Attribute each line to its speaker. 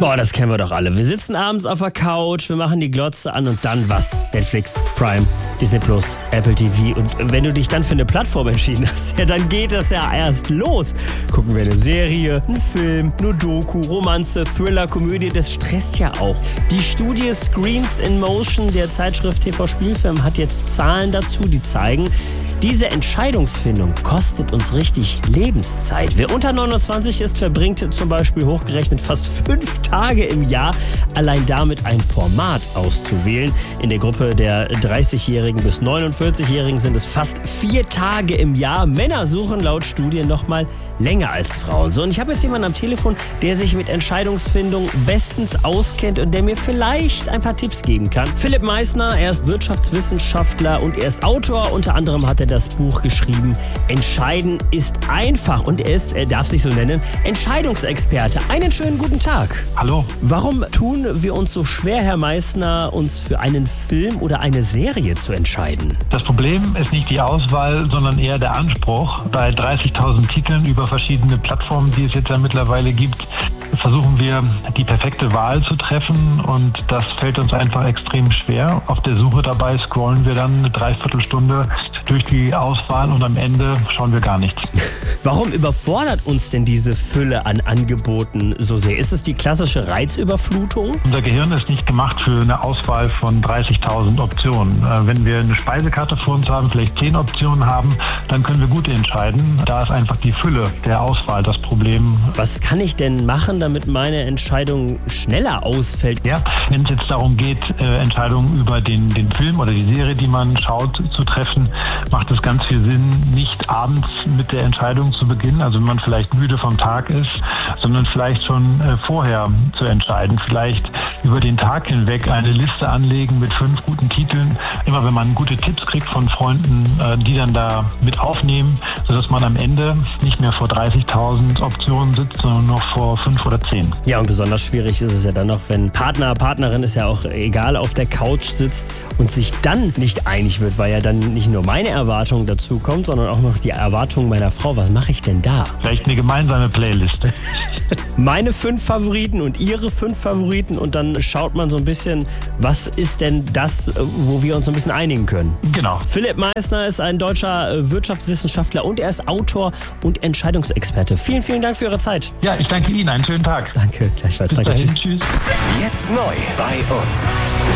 Speaker 1: Boah, das kennen wir doch alle. Wir sitzen abends auf der Couch, wir machen die Glotze an und dann was? Netflix, Prime, Disney Plus, Apple TV. Und wenn du dich dann für eine Plattform entschieden hast, ja, dann geht das ja erst los. Gucken wir eine Serie, einen Film, eine Doku, Romanze, Thriller, Komödie, das stresst ja auch. Die Studie Screens in Motion der Zeitschrift TV Spielfilm hat jetzt Zahlen dazu, die zeigen, diese Entscheidungsfindung kostet uns richtig Lebenszeit. Wer unter 29 ist, verbringt zum Beispiel hochgerechnet fast 5 Tage im Jahr allein damit ein Format auszuwählen. In der Gruppe der 30-Jährigen bis 49-Jährigen sind es fast 4 Tage im Jahr. Männer suchen laut Studien noch mal länger als Frauen. So, und ich habe jetzt jemanden am Telefon, der sich mit Entscheidungsfindung bestens auskennt und der mir vielleicht ein paar Tipps geben kann. Philipp Meissner, er ist Wirtschaftswissenschaftler und er ist Autor. Unter anderem hat er das Buch geschrieben, Entscheiden ist einfach. Und er darf sich so nennen, Entscheidungsexperte. Einen schönen guten Tag.
Speaker 2: Hallo.
Speaker 1: Warum tun wir uns so schwer, Herr Meissner, uns für einen Film oder eine Serie zu entscheiden?
Speaker 2: Das Problem ist nicht die Auswahl, sondern eher der Anspruch. Bei 30.000 Titeln über verschiedene Plattformen, die es jetzt ja mittlerweile gibt, versuchen wir, die perfekte Wahl zu treffen und das fällt uns einfach extrem schwer. Auf der Suche dabei scrollen wir dann eine Dreiviertelstunde durch die Auswahl und am Ende schauen wir gar nichts.
Speaker 1: Warum überfordert uns denn diese Fülle an Angeboten so sehr? Ist es die klassische Reizüberflutung?
Speaker 2: Unser Gehirn ist nicht gemacht für eine Auswahl von 30.000 Optionen. Wenn wir eine Speisekarte vor uns haben, vielleicht 10 Optionen haben, dann können wir gut entscheiden. Da ist einfach die Fülle der Auswahl das Problem.
Speaker 1: Was kann ich denn machen, damit meine Entscheidung schneller ausfällt?
Speaker 2: Ja, wenn es jetzt darum geht, Entscheidungen über den Film oder die Serie, die man schaut, zu treffen, macht es ganz viel Sinn, nicht abends mit der Entscheidung zu beginnen, also wenn man vielleicht müde vom Tag ist, sondern vielleicht schon vorher zu entscheiden. Vielleicht über den Tag hinweg eine Liste anlegen mit 5 guten Titeln. Immer wenn man gute Tipps kriegt von Freunden, die dann da mit aufnehmen, sodass man am Ende nicht mehr vor 30.000 Optionen sitzt, sondern noch vor 5 oder 10.
Speaker 1: Ja, und besonders schwierig ist es ja dann noch, wenn Partnerin ist ja auch egal, auf der Couch sitzt und sich dann nicht einig wird, weil ja dann nicht nur meine Erwartung dazu kommt, sondern auch noch die Erwartung meiner Frau. Was mache ich denn da?
Speaker 2: Vielleicht eine gemeinsame Playlist.
Speaker 1: Meine 5 Favoriten und Ihre 5 Favoriten und dann schaut man so ein bisschen, was ist denn das, wo wir uns so ein bisschen einigen können.
Speaker 2: Genau.
Speaker 1: Philipp Meissner ist ein deutscher Wirtschaftswissenschaftler und er ist Autor und Entscheidungsexperte. Vielen, vielen Dank für Ihre Zeit.
Speaker 2: Ja, ich danke Ihnen. Einen schönen Tag.
Speaker 1: Danke, gleichfalls.
Speaker 2: Bis
Speaker 1: Danke,
Speaker 2: dahin.
Speaker 1: tschüss.
Speaker 2: Tschüss.
Speaker 3: Jetzt neu bei uns.